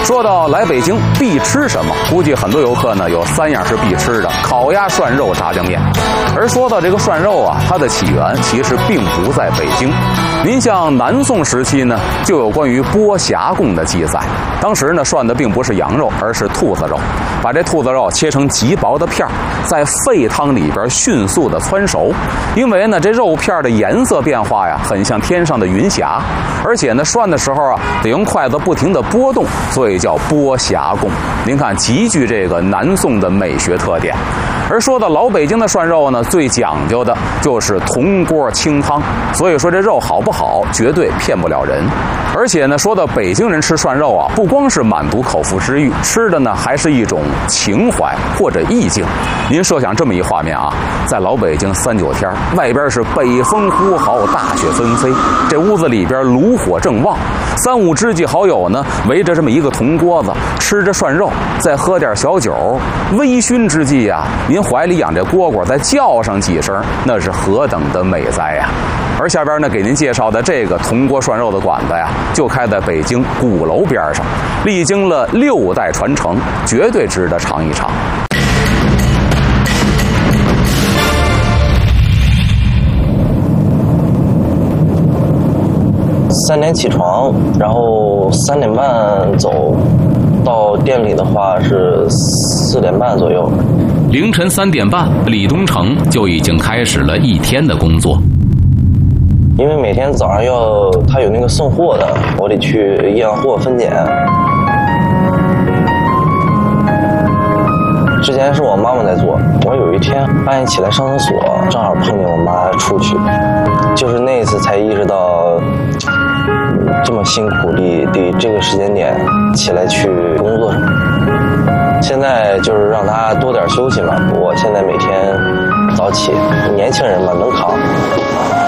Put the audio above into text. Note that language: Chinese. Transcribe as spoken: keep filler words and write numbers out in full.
说到来北京必吃什么，估计很多游客呢有三样是必吃的：烤鸭、涮肉、炸酱面。而说到这个涮肉啊，它的起源其实并不在北京。您像南宋时期呢，就有关于剥匣供的记载。当时呢，涮的并不是羊肉，而是兔子肉。把这兔子肉切成极薄的片儿，在沸汤里边迅速的汆熟。因为呢，这肉片的颜色变化呀，很像天上的云霞，而且呢，涮的时候啊，得用筷子不停的拨动，所以叫剥匣供。您看，极具这个南宋的美学特点。而说到老北京的涮肉呢，最讲究的就是铜锅清汤，所以说这肉好不好，绝对骗不了人。而且呢，说到北京人吃涮肉啊，不光是满足口腹之欲，吃的呢还是一种情怀或者意境。您设想这么一画面啊，在老北京三九天，外边是北风呼号，大雪纷飞，这屋子里边炉火正旺，三五知己好友呢围着这么一个铜锅子，吃着涮肉，再喝点小酒，微醺之际啊，您怀里养这蝈蝈，再叫上几声，那是何等的美哉呀！而下边呢，给您介绍的这个铜锅涮肉的馆子呀，就开在北京鼓楼边上，历经了六代传承，绝对值得尝一尝。 三点起床，然后三点半走，到店里的话是四点半左右。 凌晨三点半，李东成就已经开始了一天的工作。 因为每天早上要他有那个送货的，我得去验货分拣。之前是我妈妈在做，我有一天半夜起来上厕所，正好碰见我妈出去，就是那一次才意识到这么辛苦的得这个时间点起来去工作。现在就是让他多点休息嘛，我现在每天早起，年轻人嘛能扛。